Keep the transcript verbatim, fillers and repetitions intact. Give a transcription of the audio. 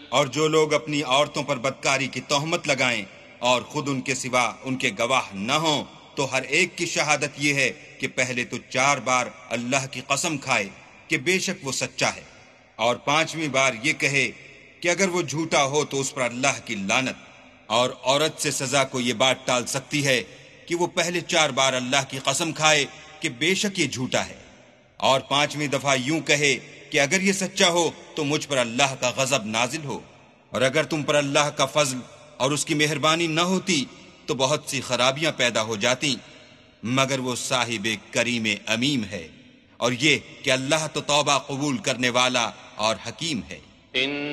और जो लोग अपनी औरतों पर बदकारी की तोहमत लगाएं और खुद उनके सिवा उनके गवाह न हों, तो हर एक की शहादत यह है कि पहले तो चार बार अल्लाह की कसम खाए कि बेशक वो सच्चा है, और पांचवी बार ये कहे कि अगर वो झूठा हो तो उस पर अल्लाह की लानत। और औरत से सजा को ये बात टाल सकती है कि वो पहले चार बार अल्लाह की कसम खाए कि बेशक ये झूठा है, और पांचवी दफा यूं कहे कि अगर ये सच्चा हो तो मुझ पर अल्लाह का गजब नाजिल हो। और अगर तुम पर अल्लाह का फजल और उसकी मेहरबानी न होती तो बहुत सी खराबियां पैदा हो जाती, मगर वो साहिब करीम अमीम है, और ये कि अल्लाह तो तौबा कबूल करने वाला और हकीम है।